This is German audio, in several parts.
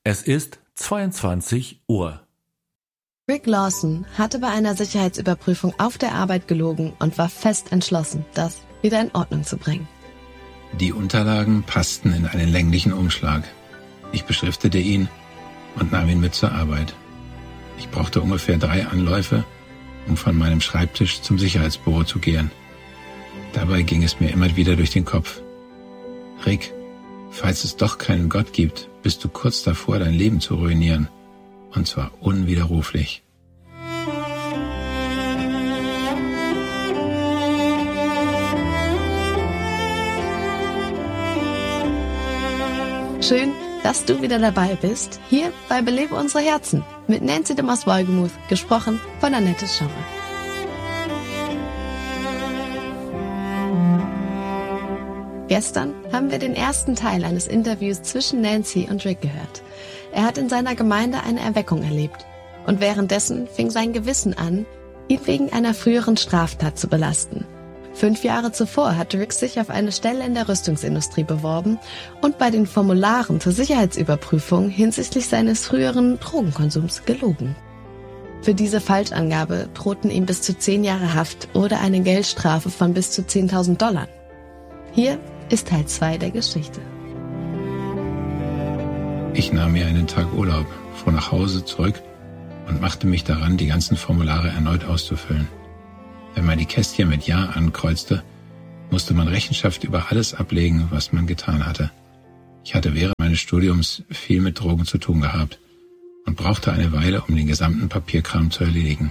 Es ist 22 Uhr. Rick Lawson hatte bei einer Sicherheitsüberprüfung auf der Arbeit gelogen und war fest entschlossen, das wieder in Ordnung zu bringen. Die Unterlagen passten in einen länglichen Umschlag. Ich beschriftete ihn und nahm ihn mit zur Arbeit. Ich brauchte ungefähr 3 Anläufe, um von meinem Schreibtisch zum Sicherheitsbüro zu gehen. Dabei ging es mir immer wieder durch den Kopf. Rick, falls es doch keinen Gott gibt, bist du kurz davor, dein Leben zu ruinieren. Und zwar unwiderruflich. Schön, dass du wieder dabei bist, hier bei Belebe unsere Herzen mit Nancy de Mos-Wolgemuth, gesprochen von Annette Schauer. Gestern haben wir den ersten Teil eines Interviews zwischen Nancy und Rick gehört. Er hat in seiner Gemeinde eine Erweckung erlebt. Und währenddessen fing sein Gewissen an, ihn wegen einer früheren Straftat zu belasten. 5 Jahre zuvor hatte Rick sich auf eine Stelle in der Rüstungsindustrie beworben und bei den Formularen zur Sicherheitsüberprüfung hinsichtlich seines früheren Drogenkonsums gelogen. Für diese Falschangabe drohten ihm bis zu 10 Jahre Haft oder eine Geldstrafe von bis zu $10.000. Hier ist Teil 2 der Geschichte. Ich nahm mir einen Tag Urlaub, fuhr nach Hause zurück und machte mich daran, die ganzen Formulare erneut auszufüllen. Wenn man die Kästchen mit Ja ankreuzte, musste man Rechenschaft über alles ablegen, was man getan hatte. Ich hatte während meines Studiums viel mit Drogen zu tun gehabt und brauchte eine Weile, um den gesamten Papierkram zu erledigen.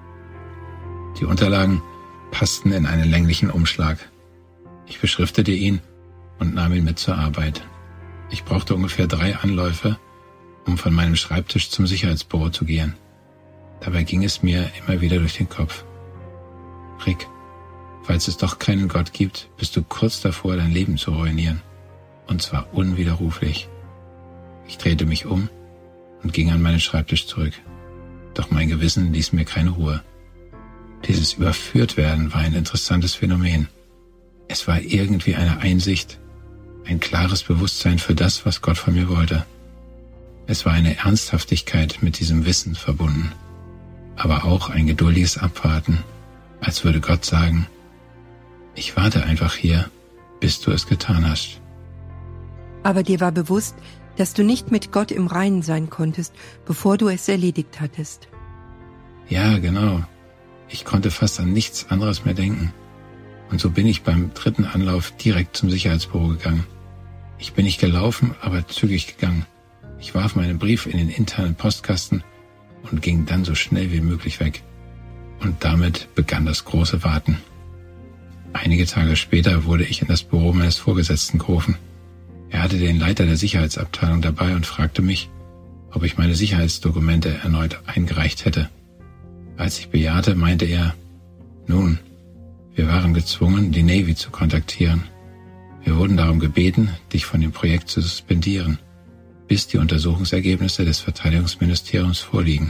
Die Unterlagen passten in einen länglichen Umschlag. Ich beschriftete ihn und nahm ihn mit zur Arbeit. Ich brauchte ungefähr 3 Anläufe, um von meinem Schreibtisch zum Sicherheitsbüro zu gehen. Dabei ging es mir immer wieder durch den Kopf. Rick, falls es doch keinen Gott gibt, bist du kurz davor, dein Leben zu ruinieren. Und zwar unwiderruflich. Ich drehte mich um und ging an meinen Schreibtisch zurück. Doch mein Gewissen ließ mir keine Ruhe. Dieses Überführtwerden war ein interessantes Phänomen. Es war irgendwie eine Einsicht, ein klares Bewusstsein für das, was Gott von mir wollte. Es war eine Ernsthaftigkeit mit diesem Wissen verbunden, aber auch ein geduldiges Abwarten, als würde Gott sagen, ich warte einfach hier, bis du es getan hast. Aber dir war bewusst, dass du nicht mit Gott im Reinen sein konntest, bevor du es erledigt hattest. Ja, genau. Ich konnte fast an nichts anderes mehr denken. Und so bin ich beim 3. Anlauf direkt zum Sicherheitsbüro gegangen. Ich bin nicht gelaufen, aber zügig gegangen. Ich warf meinen Brief in den internen Postkasten und ging dann so schnell wie möglich weg. Und damit begann das große Warten. Einige Tage später wurde ich in das Büro meines Vorgesetzten gerufen. Er hatte den Leiter der Sicherheitsabteilung dabei und fragte mich, ob ich meine Sicherheitsdokumente erneut eingereicht hätte. Als ich bejahte, meinte er, nun, wir waren gezwungen, die Navy zu kontaktieren. Wir wurden darum gebeten, dich von dem Projekt zu suspendieren, bis die Untersuchungsergebnisse des Verteidigungsministeriums vorliegen.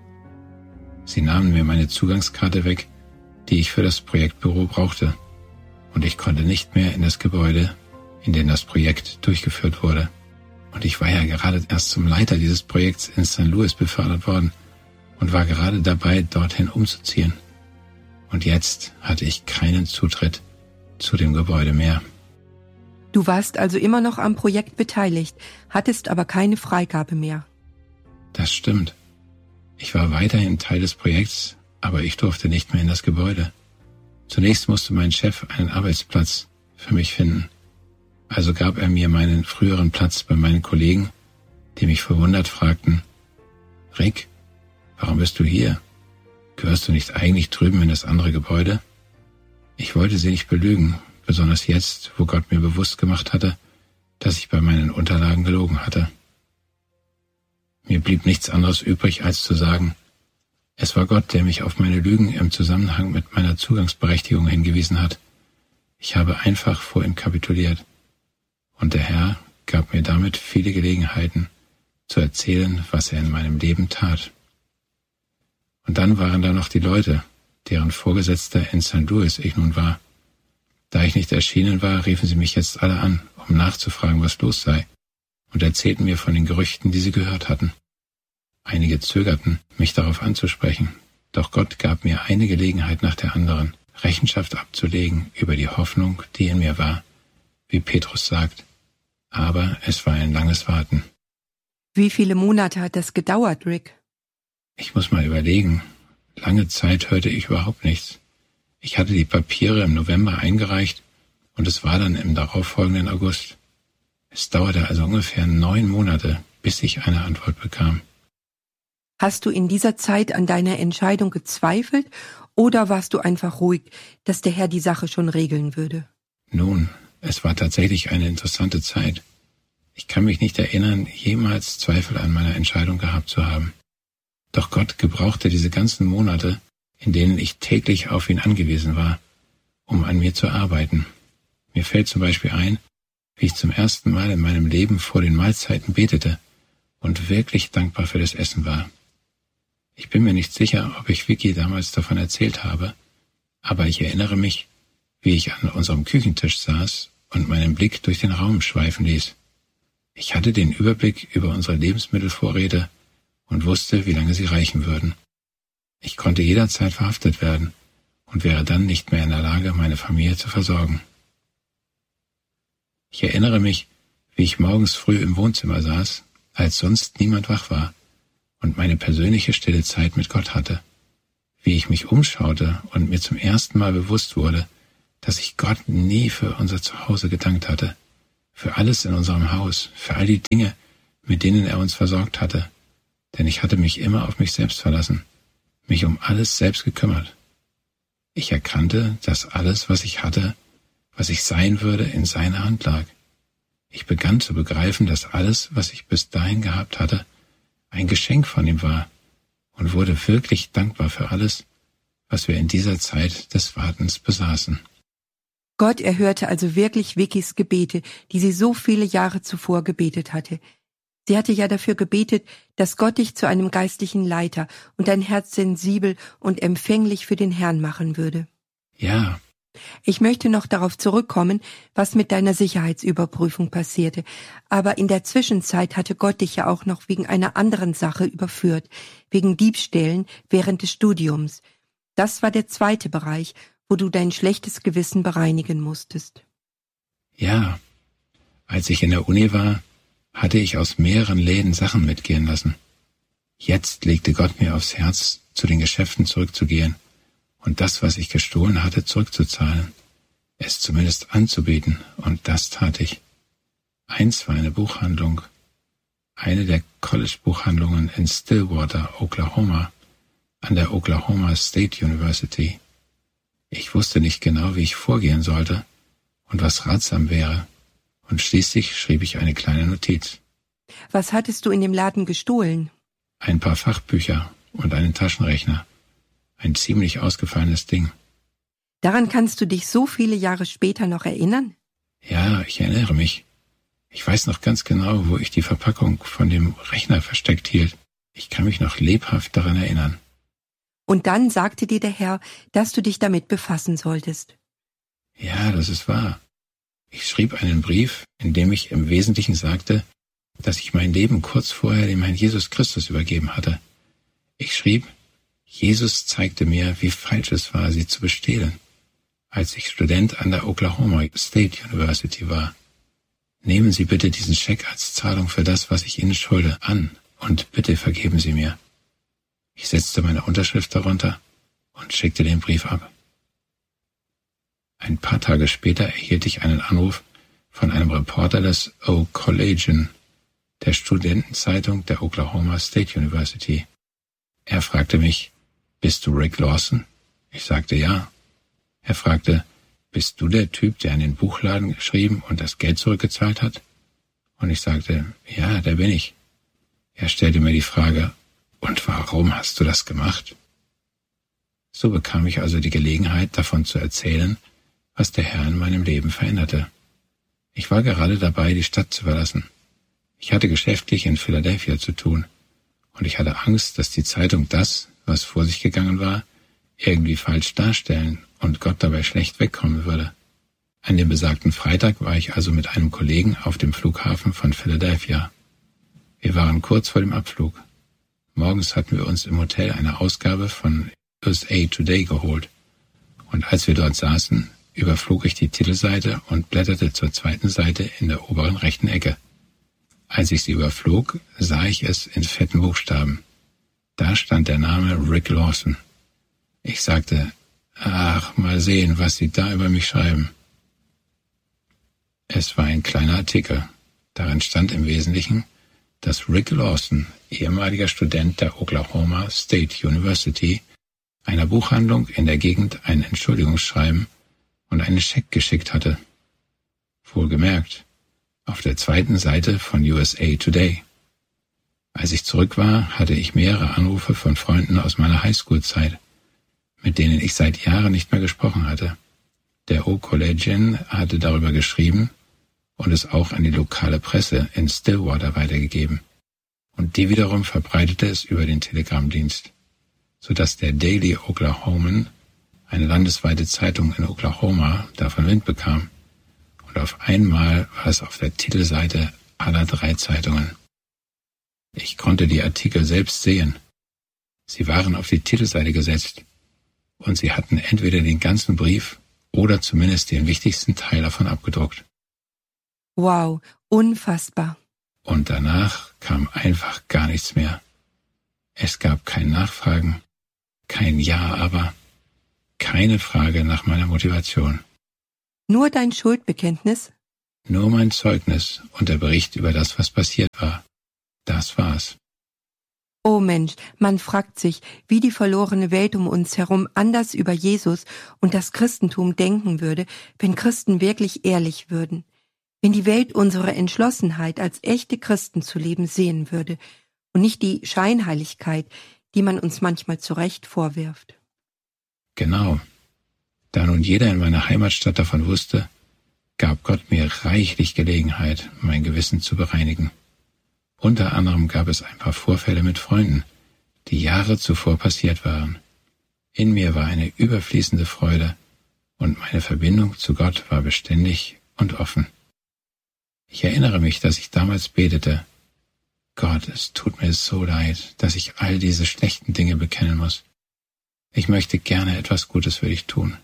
Sie nahmen mir meine Zugangskarte weg, die ich für das Projektbüro brauchte, und ich konnte nicht mehr in das Gebäude, in dem das Projekt durchgeführt wurde. Und ich war ja gerade erst zum Leiter dieses Projekts in St. Louis befördert worden und war gerade dabei, dorthin umzuziehen. Und jetzt hatte ich keinen Zutritt zu dem Gebäude mehr. Du warst also immer noch am Projekt beteiligt, hattest aber keine Freigabe mehr. Das stimmt. Ich war weiterhin Teil des Projekts, aber ich durfte nicht mehr in das Gebäude. Zunächst musste mein Chef einen Arbeitsplatz für mich finden. Also gab er mir meinen früheren Platz bei meinen Kollegen, die mich verwundert fragten, Rick, warum bist du hier? Gehörst du nicht eigentlich drüben in das andere Gebäude? Ich wollte sie nicht belügen, besonders jetzt, wo Gott mir bewusst gemacht hatte, dass ich bei meinen Unterlagen gelogen hatte. Mir blieb nichts anderes übrig, als zu sagen, es war Gott, der mich auf meine Lügen im Zusammenhang mit meiner Zugangsberechtigung hingewiesen hat. Ich habe einfach vor ihm kapituliert. Und der Herr gab mir damit viele Gelegenheiten, zu erzählen, was er in meinem Leben tat. Und dann waren da noch die Leute, deren Vorgesetzter in St. Louis ich nun war. Da ich nicht erschienen war, riefen sie mich jetzt alle an, um nachzufragen, was los sei. und erzählten mir von den Gerüchten, die sie gehört hatten. Einige zögerten, mich darauf anzusprechen, doch Gott gab mir eine Gelegenheit nach der anderen, Rechenschaft abzulegen über die Hoffnung, die in mir war, wie Petrus sagt. Aber es war ein langes Warten. Wie viele Monate hat das gedauert, Rick? Ich muss mal überlegen. Lange Zeit hörte ich überhaupt nichts. Ich hatte die Papiere im November eingereicht und es war dann im darauffolgenden August. Es dauerte also ungefähr 9 Monate, bis ich eine Antwort bekam. Hast du in dieser Zeit an deiner Entscheidung gezweifelt oder warst du einfach ruhig, dass der Herr die Sache schon regeln würde? Nun, es war tatsächlich eine interessante Zeit. Ich kann mich nicht erinnern, jemals Zweifel an meiner Entscheidung gehabt zu haben. Doch Gott gebrauchte diese ganzen Monate, in denen ich täglich auf ihn angewiesen war, um an mir zu arbeiten. Mir fällt zum Beispiel ein, wie ich zum ersten Mal in meinem Leben vor den Mahlzeiten betete und wirklich dankbar für das Essen war. Ich bin mir nicht sicher, ob ich Vicky damals davon erzählt habe, aber ich erinnere mich, wie ich an unserem Küchentisch saß und meinen Blick durch den Raum schweifen ließ. Ich hatte den Überblick über unsere Lebensmittelvorräte und wusste, wie lange sie reichen würden. Ich konnte jederzeit verhaftet werden und wäre dann nicht mehr in der Lage, meine Familie zu versorgen. Ich erinnere mich, wie ich morgens früh im Wohnzimmer saß, als sonst niemand wach war, und meine persönliche stille Zeit mit Gott hatte, wie ich mich umschaute und mir zum ersten Mal bewusst wurde, dass ich Gott nie für unser Zuhause gedankt hatte, für alles in unserem Haus, für all die Dinge, mit denen er uns versorgt hatte, denn ich hatte mich immer auf mich selbst verlassen, mich um alles selbst gekümmert. Ich erkannte, dass alles, was ich hatte, was ich sein würde, in seiner Hand lag. Ich begann zu begreifen, dass alles, was ich bis dahin gehabt hatte, ein Geschenk von ihm war und wurde wirklich dankbar für alles, was wir in dieser Zeit des Wartens besaßen. Gott erhörte also wirklich Vickys Gebete, die sie so viele Jahre zuvor gebetet hatte. Sie hatte ja dafür gebetet, dass Gott dich zu einem geistlichen Leiter und dein Herz sensibel und empfänglich für den Herrn machen würde. Ja. Ich möchte noch darauf zurückkommen, was mit deiner Sicherheitsüberprüfung passierte. Aber in der Zwischenzeit hatte Gott dich ja auch noch wegen einer anderen Sache überführt, wegen Diebstählen während des Studiums. Das war der zweite Bereich, wo du dein schlechtes Gewissen bereinigen musstest. Ja, als ich in der Uni war, hatte ich aus mehreren Läden Sachen mitgehen lassen. Jetzt legte Gott mir aufs Herz, zu den Geschäften zurückzugehen und das, was ich gestohlen hatte, zurückzuzahlen, es zumindest anzubieten, und das tat ich. Eins war eine Buchhandlung, eine der College-Buchhandlungen in Stillwater, Oklahoma, an der Oklahoma State University. Ich wusste nicht genau, wie ich vorgehen sollte und was ratsam wäre, und schließlich schrieb ich eine kleine Notiz. Was hattest du in dem Laden gestohlen? Ein paar Fachbücher und einen Taschenrechner. Ein ziemlich ausgefallenes Ding. Daran kannst du dich so viele Jahre später noch erinnern? Ja, ich erinnere mich. Ich weiß noch ganz genau, wo ich die Verpackung von dem Rechner versteckt hielt. Ich kann mich noch lebhaft daran erinnern. Und dann sagte dir der Herr, dass du dich damit befassen solltest. Ja, das ist wahr. Ich schrieb einen Brief, in dem ich im Wesentlichen sagte, dass ich mein Leben kurz vorher dem Herrn Jesus Christus übergeben hatte. Ich schrieb, Jesus zeigte mir, wie falsch es war, sie zu bestehlen, als ich Student an der Oklahoma State University war. Nehmen Sie bitte diesen Scheck als Zahlung für das, was ich Ihnen schulde, an, und bitte vergeben Sie mir. Ich setzte meine Unterschrift darunter und schickte den Brief ab. Ein paar Tage später erhielt ich einen Anruf von einem Reporter des O-Collegian, der Studentenzeitung der Oklahoma State University. Er fragte mich, »Bist du Rick Lawson?« Ich sagte ja. Er fragte, »Bist du der Typ, der in den Buchladen geschrieben und das Geld zurückgezahlt hat?« Und ich sagte, »Ja, der bin ich.« Er stellte mir die Frage, »Und warum hast du das gemacht?« So bekam ich also die Gelegenheit, davon zu erzählen, was der Herr in meinem Leben veränderte. Ich war gerade dabei, die Stadt zu verlassen. Ich hatte geschäftlich in Philadelphia zu tun, und ich hatte Angst, dass die Zeitung das, was vor sich gegangen war, irgendwie falsch darstellen und Gott dabei schlecht wegkommen würde. An dem besagten Freitag war ich also mit einem Kollegen auf dem Flughafen von Philadelphia. Wir waren kurz vor dem Abflug. Morgens hatten wir uns im Hotel eine Ausgabe von USA Today geholt. Und als wir dort saßen, überflog ich die Titelseite und blätterte zur zweiten Seite in der oberen rechten Ecke. Als ich sie überflog, sah ich es in fetten Buchstaben. Da stand der Name Rick Lawson. Ich sagte, ach, mal sehen, was sie da über mich schreiben. Es war ein kleiner Artikel. Darin stand im Wesentlichen, dass Rick Lawson, ehemaliger Student der Oklahoma State University, einer Buchhandlung in der Gegend ein Entschuldigungsschreiben und einen Scheck geschickt hatte. Wohlgemerkt, auf der zweiten Seite von USA Today. Als ich zurück war, hatte ich mehrere Anrufe von Freunden aus meiner Highschool-Zeit, mit denen ich seit Jahren nicht mehr gesprochen hatte. Der O-Collegian hatte darüber geschrieben und es auch an die lokale Presse in Stillwater weitergegeben. Und die wiederum verbreitete es über den Telegrammdienst, sodass der Daily Oklahoman, eine landesweite Zeitung in Oklahoma, davon Wind bekam. Und auf einmal war es auf der Titelseite aller 3 Zeitungen. Ich konnte die Artikel selbst sehen. Sie waren auf die Titelseite gesetzt und sie hatten entweder den ganzen Brief oder zumindest den wichtigsten Teil davon abgedruckt. Wow, unfassbar. Und danach kam einfach gar nichts mehr. Es gab kein Nachfragen, kein Ja, aber, keine Frage nach meiner Motivation. Nur dein Schuldbekenntnis? Nur mein Zeugnis und der Bericht über das, was passiert war. Das war's. Oh Mensch, man fragt sich, wie die verlorene Welt um uns herum anders über Jesus und das Christentum denken würde, wenn Christen wirklich ehrlich würden. Wenn die Welt unsere Entschlossenheit, als echte Christen zu leben, sehen würde und nicht die Scheinheiligkeit, die man uns manchmal zu Recht vorwirft. Genau. Da nun jeder in meiner Heimatstadt davon wusste, gab Gott mir reichlich Gelegenheit, mein Gewissen zu bereinigen. Unter anderem gab es ein paar Vorfälle mit Freunden, die Jahre zuvor passiert waren. In mir war eine überfließende Freude und meine Verbindung zu Gott war beständig und offen. Ich erinnere mich, dass ich damals betete, Gott, es tut mir so leid, dass ich all diese schlechten Dinge bekennen muss. Ich möchte gerne etwas Gutes für dich tun.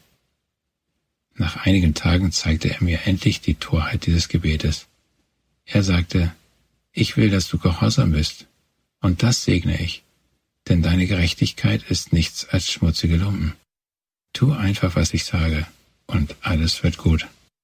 Nach einigen Tagen zeigte er mir endlich die Torheit dieses Gebetes. Er sagte, ich will, dass du gehorsam bist, und das segne ich, denn deine Gerechtigkeit ist nichts als schmutzige Lumpen. Tu einfach, was ich sage, und alles wird gut.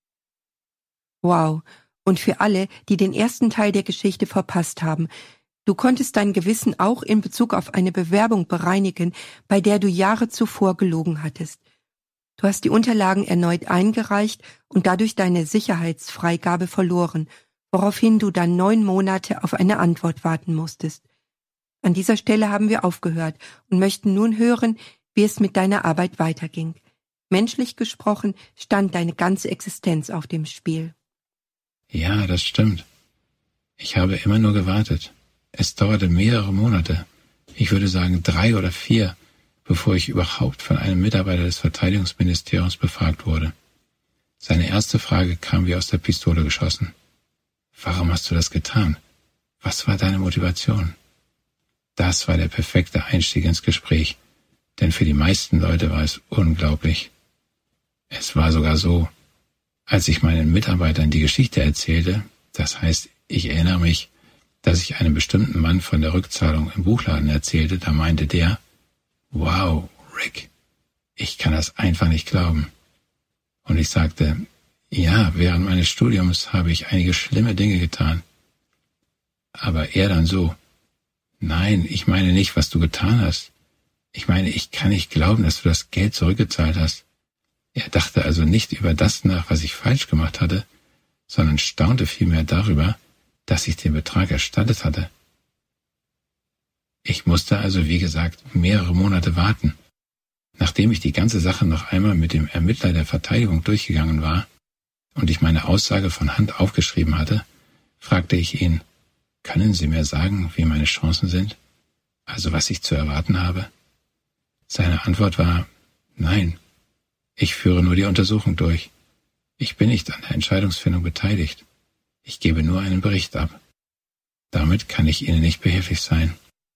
Wow, und für alle, die den ersten Teil der Geschichte verpasst haben, du konntest dein Gewissen auch in Bezug auf eine Bewerbung bereinigen, bei der du Jahre zuvor gelogen hattest. Du hast die Unterlagen erneut eingereicht und dadurch deine Sicherheitsfreigabe verloren, woraufhin du dann 9 Monate auf eine Antwort warten musstest. An dieser Stelle haben wir aufgehört und möchten nun hören, wie es mit deiner Arbeit weiterging. Menschlich gesprochen stand deine ganze Existenz auf dem Spiel. Ja, das stimmt. Ich habe immer nur gewartet. Es dauerte mehrere Monate, ich würde sagen 3 oder 4, bevor ich überhaupt von einem Mitarbeiter des Verteidigungsministeriums befragt wurde. Seine erste Frage kam wie aus der Pistole geschossen. Warum hast du das getan? Was war deine Motivation? Das war der perfekte Einstieg ins Gespräch, denn für die meisten Leute war es unglaublich. Es war sogar so, als ich meinen Mitarbeitern die Geschichte erzählte, das heißt, ich erinnere mich, dass ich einem bestimmten Mann von der Rückzahlung im Buchladen erzählte, da meinte der, wow, Rick, ich kann das einfach nicht glauben. Und ich sagte, ja, während meines Studiums habe ich einige schlimme Dinge getan. Aber er dann so, nein, ich meine nicht, was du getan hast. Ich meine, ich kann nicht glauben, dass du das Geld zurückgezahlt hast. Er dachte also nicht über das nach, was ich falsch gemacht hatte, sondern staunte vielmehr darüber, dass ich den Betrag erstattet hatte. Ich musste also, wie gesagt, mehrere Monate warten. Nachdem ich die ganze Sache noch einmal mit dem Ermittler der Verteidigung durchgegangen war und ich meine Aussage von Hand aufgeschrieben hatte, fragte ich ihn, können Sie mir sagen, wie meine Chancen sind? Also was ich zu erwarten habe? Seine Antwort war, nein, ich führe nur die Untersuchung durch. Ich bin nicht an der Entscheidungsfindung beteiligt. Ich gebe nur einen Bericht ab. Damit kann ich Ihnen nicht behilflich sein.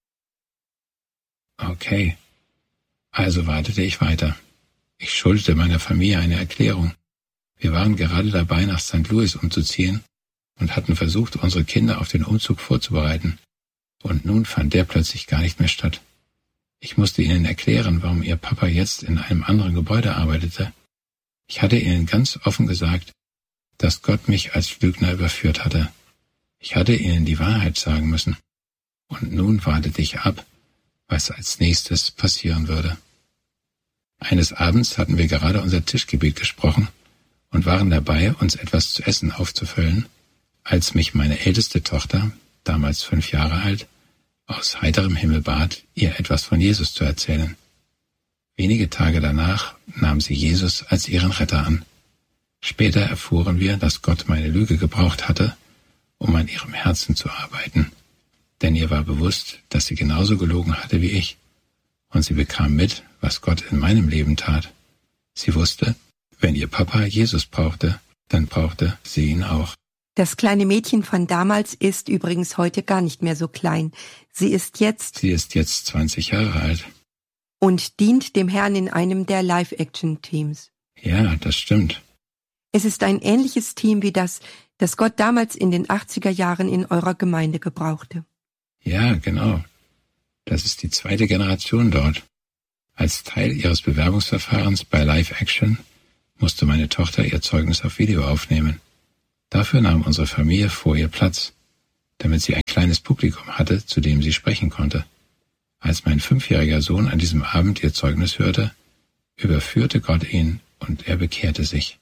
Okay. Also wartete ich weiter. Ich schuldete meiner Familie eine Erklärung. Wir waren gerade dabei, nach St. Louis umzuziehen und hatten versucht, unsere Kinder auf den Umzug vorzubereiten. Und nun fand der plötzlich gar nicht mehr statt. Ich musste ihnen erklären, warum ihr Papa jetzt in einem anderen Gebäude arbeitete. Ich hatte ihnen ganz offen gesagt, dass Gott mich als Lügner überführt hatte. Ich hatte ihnen die Wahrheit sagen müssen. Und nun wartete ich ab, was als nächstes passieren würde. Eines Abends hatten wir gerade unser Tischgebet gesprochen und waren dabei, uns etwas zu essen aufzufüllen, als mich meine älteste Tochter, damals 5 Jahre alt, aus heiterem Himmel bat, ihr etwas von Jesus zu erzählen. Wenige Tage danach nahm sie Jesus als ihren Retter an. Später erfuhren wir, dass Gott meine Lüge gebraucht hatte, um an ihrem Herzen zu arbeiten. Denn ihr war bewusst, dass sie genauso gelogen hatte wie ich. Und sie bekam mit, was Gott in meinem Leben tat. Sie wusste, wenn ihr Papa Jesus brauchte, dann brauchte sie ihn auch. Das kleine Mädchen von damals ist übrigens heute gar nicht mehr so klein. Sie ist jetzt 20 Jahre alt. Und dient dem Herrn in einem der Live-Action-Teams. Ja, das stimmt. Es ist ein ähnliches Team wie das Gott damals in den 80er Jahren in eurer Gemeinde gebrauchte. Ja, genau. Das ist die 2. Generation dort. Als Teil ihres Bewerbungsverfahrens bei Live Action musste meine Tochter ihr Zeugnis auf Video aufnehmen. Dafür nahm unsere Familie vor ihr Platz, damit sie ein kleines Publikum hatte, zu dem sie sprechen konnte. Als mein 5-jähriger Sohn an diesem Abend ihr Zeugnis hörte, überführte Gott ihn und er bekehrte sich.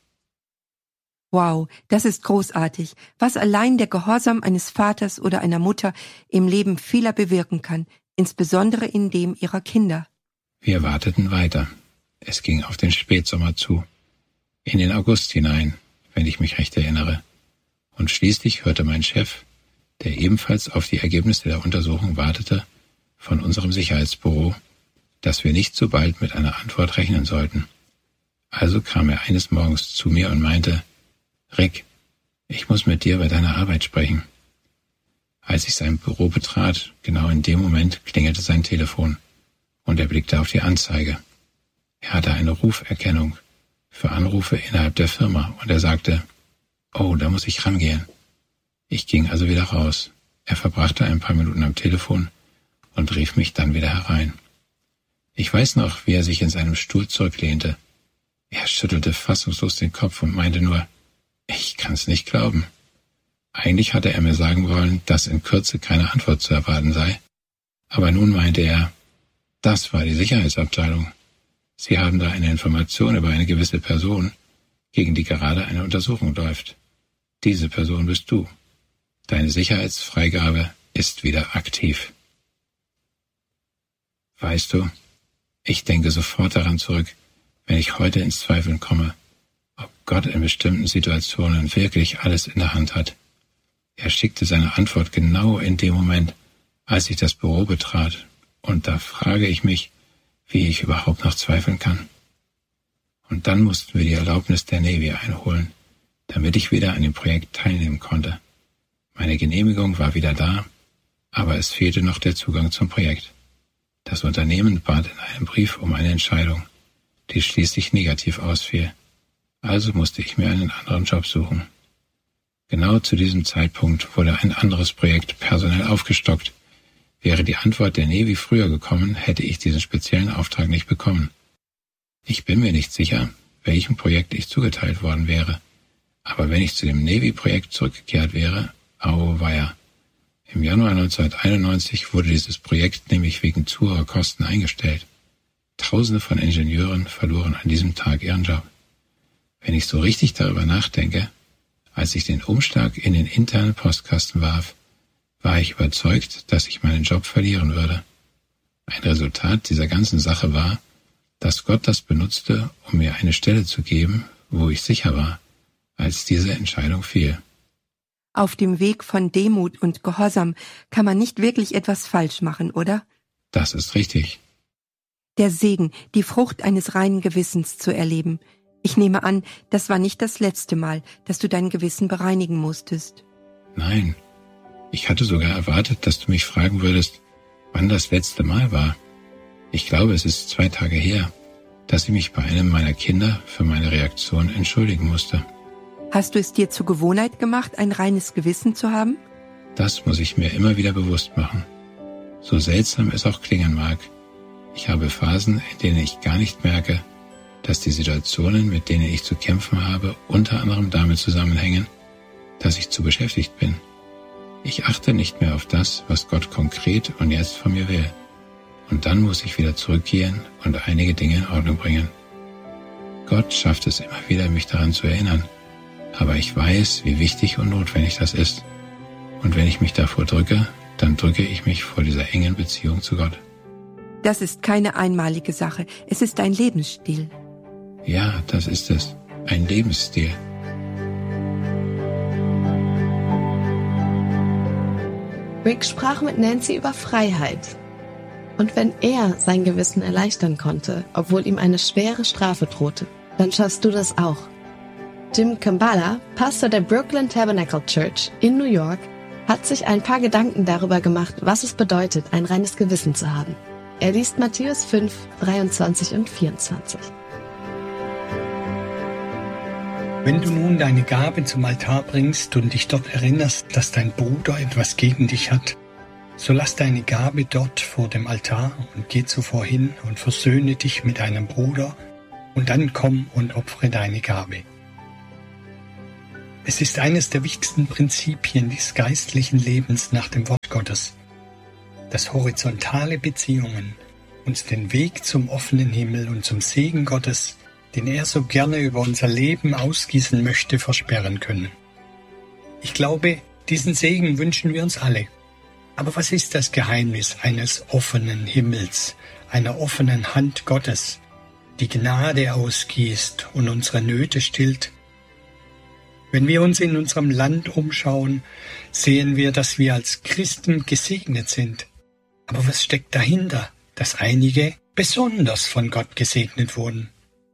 Wow, das ist großartig, was allein der Gehorsam eines Vaters oder einer Mutter im Leben vieler bewirken kann, insbesondere in dem ihrer Kinder. Wir warteten weiter. Es ging auf den Spätsommer zu, in den August hinein, wenn ich mich recht erinnere. Und schließlich hörte mein Chef, der ebenfalls auf die Ergebnisse der Untersuchung wartete, von unserem Sicherheitsbüro, dass wir nicht so bald mit einer Antwort rechnen sollten. Also kam er eines Morgens zu mir und meinte, »Rick, ich muss mit dir bei deiner Arbeit sprechen.« Als ich sein Büro betrat, genau in dem Moment klingelte sein Telefon und er blickte auf die Anzeige. Er hatte eine Ruferkennung für Anrufe innerhalb der Firma und er sagte, »Oh, da muss ich rangehen.« Ich ging also wieder raus. Er verbrachte ein paar Minuten am Telefon und rief mich dann wieder herein. Ich weiß noch, wie er sich in seinem Stuhl zurücklehnte. Er schüttelte fassungslos den Kopf und meinte nur, »Ich kann's nicht glauben.« Eigentlich hatte er mir sagen wollen, dass in Kürze keine Antwort zu erwarten sei. Aber nun meinte er, das war die Sicherheitsabteilung. Sie haben da eine Information über eine gewisse Person, gegen die gerade eine Untersuchung läuft. Diese Person bist du. Deine Sicherheitsfreigabe ist wieder aktiv. Weißt du, ich denke sofort daran zurück, wenn ich heute ins Zweifeln komme, ob Gott in bestimmten Situationen wirklich alles in der Hand hat. Er schickte seine Antwort genau in dem Moment, als ich das Büro betrat, und da frage ich mich, wie ich überhaupt noch zweifeln kann. Und dann mussten wir die Erlaubnis der Navy einholen, damit ich wieder an dem Projekt teilnehmen konnte. Meine Genehmigung war wieder da, aber es fehlte noch der Zugang zum Projekt. Das Unternehmen bat in einem Brief um eine Entscheidung, die schließlich negativ ausfiel. Also musste ich mir einen anderen Job suchen. Genau zu diesem Zeitpunkt wurde ein anderes Projekt personell aufgestockt. Wäre die Antwort der Navy früher gekommen, hätte ich diesen speziellen Auftrag nicht bekommen. Ich bin mir nicht sicher, welchem Projekt ich zugeteilt worden wäre. Aber wenn ich zu dem Navy-Projekt zurückgekehrt wäre, auweia. Im Januar 1991 wurde dieses Projekt nämlich wegen zu hoher Kosten eingestellt. Tausende von Ingenieuren verloren an diesem Tag ihren Job. Wenn ich so richtig darüber nachdenke, als ich den Umschlag in den internen Postkasten warf, war ich überzeugt, dass ich meinen Job verlieren würde. Ein Resultat dieser ganzen Sache war, dass Gott das benutzte, um mir eine Stelle zu geben, wo ich sicher war, als diese Entscheidung fiel. Auf dem Weg von Demut und Gehorsam kann man nicht wirklich etwas falsch machen, oder? Das ist richtig. Der Segen, die Frucht eines reinen Gewissens zu erleben. Ich nehme an, das war nicht das letzte Mal, dass du dein Gewissen bereinigen musstest. Nein, ich hatte sogar erwartet, dass du mich fragen würdest, wann das letzte Mal war. Ich glaube, es ist 2 Tage her, dass ich mich bei einem meiner Kinder für meine Reaktion entschuldigen musste. Hast du es dir zur Gewohnheit gemacht, ein reines Gewissen zu haben? Das muss ich mir immer wieder bewusst machen. So seltsam es auch klingen mag. Ich habe Phasen, in denen ich gar nicht merke, dass die Situationen, mit denen ich zu kämpfen habe, unter anderem damit zusammenhängen, dass ich zu beschäftigt bin. Ich achte nicht mehr auf das, was Gott konkret und jetzt von mir will. Und dann muss ich wieder zurückgehen und einige Dinge in Ordnung bringen. Gott schafft es immer wieder, mich daran zu erinnern. Aber ich weiß, wie wichtig und notwendig das ist. Und wenn ich mich davor drücke, dann drücke ich mich vor dieser engen Beziehung zu Gott. Das ist keine einmalige Sache. Es ist ein Lebensstil. Ja, das ist es. Ein Lebensstil. Rick sprach mit Nancy über Freiheit. Und wenn er sein Gewissen erleichtern konnte, obwohl ihm eine schwere Strafe drohte, dann schaffst du das auch. Jim Kambala, Pastor der Brooklyn Tabernacle Church in New York, hat sich ein paar Gedanken darüber gemacht, was es bedeutet, ein reines Gewissen zu haben. Er liest Matthäus 5, 23 und 24. Wenn du nun deine Gabe zum Altar bringst und dich dort erinnerst, dass dein Bruder etwas gegen dich hat, so lass deine Gabe dort vor dem Altar und geh zuvor hin und versöhne dich mit deinem Bruder und dann komm und opfere deine Gabe. Es ist eines der wichtigsten Prinzipien des geistlichen Lebens nach dem Wort Gottes, dass horizontale Beziehungen uns den Weg zum offenen Himmel und zum Segen Gottes, den er so gerne über unser Leben ausgießen möchte, versperren können. Ich glaube, diesen Segen wünschen wir uns alle. Aber was ist das Geheimnis eines offenen Himmels, einer offenen Hand Gottes, die Gnade ausgießt und unsere Nöte stillt? Wenn wir uns in unserem Land umschauen, sehen wir, dass wir als Christen gesegnet sind. Aber was steckt dahinter, dass einige besonders von Gott gesegnet wurden?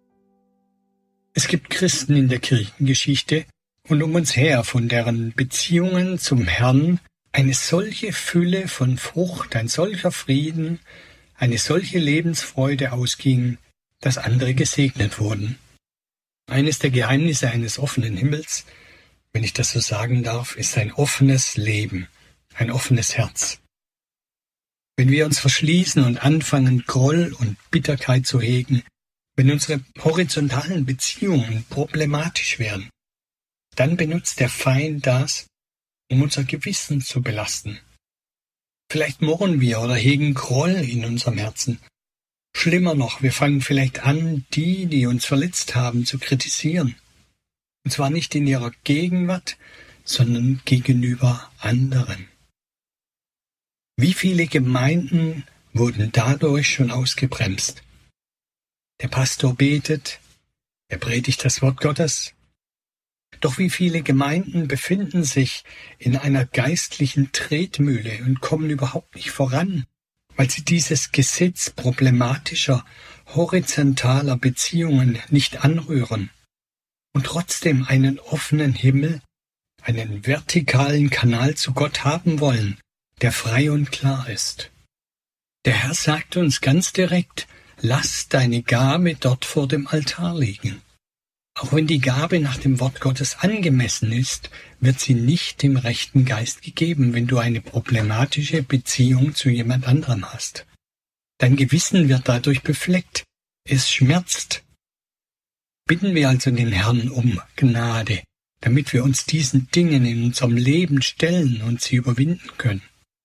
Es gibt Christen in der Kirchengeschichte und um uns her, von deren Beziehungen zum Herrn eine solche Fülle von Frucht, ein solcher Frieden, eine solche Lebensfreude ausging, dass andere gesegnet wurden. Eines der Geheimnisse eines offenen Himmels, wenn ich das so sagen darf, ist ein offenes Leben, ein offenes Herz. Wenn wir uns verschließen und anfangen, Groll und Bitterkeit zu hegen, wenn unsere horizontalen Beziehungen problematisch werden, dann benutzt der Feind das, um unser Gewissen zu belasten. Vielleicht murren wir oder hegen Groll in unserem Herzen. Schlimmer noch, wir fangen vielleicht an, die uns verletzt haben, zu kritisieren. Und zwar nicht in ihrer Gegenwart, sondern gegenüber anderen. Wie viele Gemeinden wurden dadurch schon ausgebremst? Der Pastor betet, er predigt das Wort Gottes. Doch wie viele Gemeinden befinden sich in einer geistlichen Tretmühle und kommen überhaupt nicht voran, weil sie dieses Gesetz problematischer, horizontaler Beziehungen nicht anrühren und trotzdem einen offenen Himmel, einen vertikalen Kanal zu Gott haben wollen, der frei und klar ist. Der Herr sagt uns ganz direkt, lass deine Gabe dort vor dem Altar liegen. Auch wenn die Gabe nach dem Wort Gottes angemessen ist, wird sie nicht im rechten Geist gegeben, wenn du eine problematische Beziehung zu jemand anderem hast. Dein Gewissen wird dadurch befleckt. Es schmerzt. Bitten wir also den Herrn um Gnade, damit wir uns diesen Dingen in unserem Leben stellen und sie überwinden können.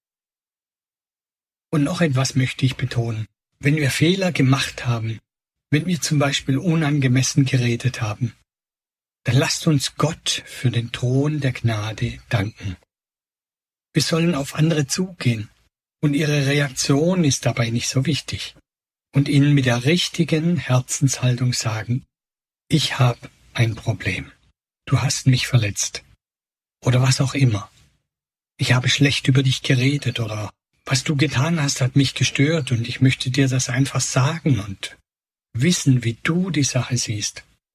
Und noch etwas möchte ich betonen. Wenn wir Fehler gemacht haben, wenn wir zum Beispiel unangemessen geredet haben, dann lasst uns Gott für den Thron der Gnade danken. Wir sollen auf andere zugehen und ihre Reaktion ist dabei nicht so wichtig und ihnen mit der richtigen Herzenshaltung sagen, ich habe ein Problem, du hast mich verletzt oder was auch immer. Ich habe schlecht über dich geredet oder was du getan hast, hat mich gestört und ich möchte dir das einfach sagen und wissen, wie du die Sache siehst.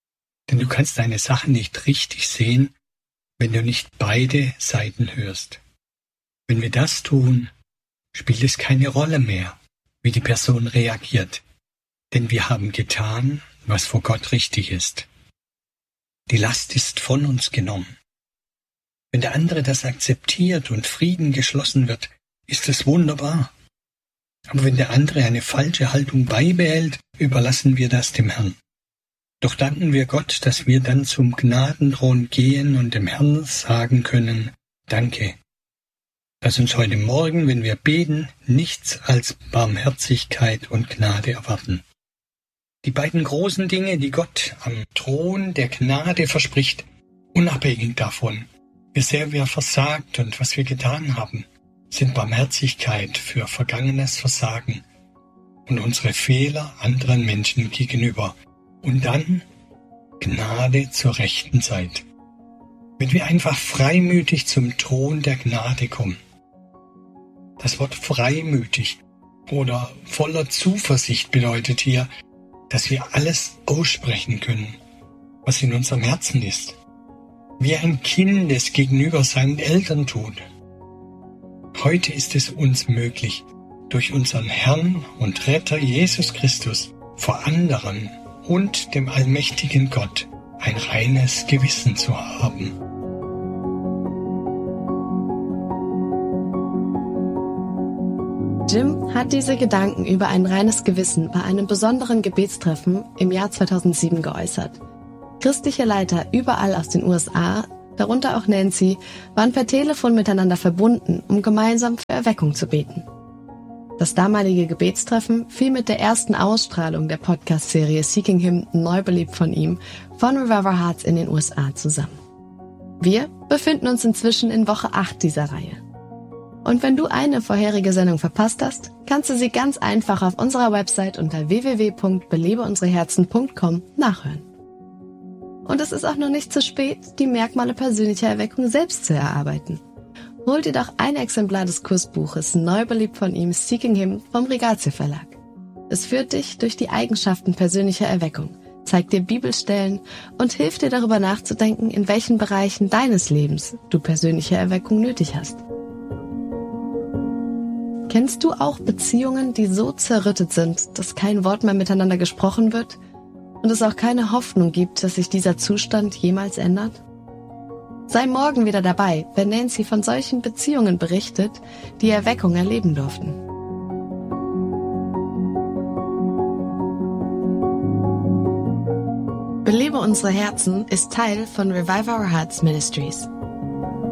Denn du kannst eine Sache nicht richtig sehen, wenn du nicht beide Seiten hörst. Wenn wir das tun, spielt es keine Rolle mehr, wie die Person reagiert, denn wir haben getan, was vor Gott richtig ist. Die Last ist von uns genommen. Wenn der andere das akzeptiert und Frieden geschlossen wird, ist es wunderbar. Aber wenn der andere eine falsche Haltung beibehält, überlassen wir das dem Herrn. Doch danken wir Gott, dass wir dann zum Gnadenthron gehen und dem Herrn sagen können, Danke. Lass uns heute Morgen, wenn wir beten, nichts als Barmherzigkeit und Gnade erwarten. Die beiden großen Dinge, die Gott am Thron der Gnade verspricht, unabhängig davon, wie sehr wir versagt und was wir getan haben, sind Barmherzigkeit für vergangenes Versagen und unsere Fehler anderen Menschen gegenüber und dann Gnade zur rechten Zeit. Wenn wir einfach freimütig zum Thron der Gnade kommen. Das Wort freimütig oder voller Zuversicht bedeutet hier, dass wir alles aussprechen können, was in unserem Herzen ist, wie ein Kind es gegenüber seinen Eltern tut. Heute ist es uns möglich, durch unseren Herrn und Retter Jesus Christus vor anderen und dem allmächtigen Gott ein reines Gewissen zu haben. Jim hat diese Gedanken über ein reines Gewissen bei einem besonderen Gebetstreffen im Jahr 2007 geäußert. Christliche Leiter überall aus den USA, darunter auch Nancy, waren per Telefon miteinander verbunden, um gemeinsam für Erweckung zu beten. Das damalige Gebetstreffen fiel mit der ersten Ausstrahlung der Podcast-Serie Seeking Him, Neubelebt von ihm, von Revival Hearts in den USA zusammen. Wir befinden uns inzwischen in Woche 8 dieser Reihe. Und wenn du eine vorherige Sendung verpasst hast, kannst du sie ganz einfach auf unserer Website unter www.belebeunsereherzen.com nachhören. Und es ist auch noch nicht zu spät, die Merkmale persönlicher Erweckung selbst zu erarbeiten. Hol dir doch ein Exemplar des Kursbuches Neubelebt von ihm, Seeking Him vom Rigatio Verlag. Es führt dich durch die Eigenschaften persönlicher Erweckung, zeigt dir Bibelstellen und hilft dir darüber nachzudenken, in welchen Bereichen deines Lebens du persönliche Erweckung nötig hast. Kennst du auch Beziehungen, die so zerrüttet sind, dass kein Wort mehr miteinander gesprochen wird und es auch keine Hoffnung gibt, dass sich dieser Zustand jemals ändert? Sei morgen wieder dabei, wenn Nancy von solchen Beziehungen berichtet, die Erweckung erleben durften. Belebe unsere Herzen ist Teil von Revive Our Hearts Ministries.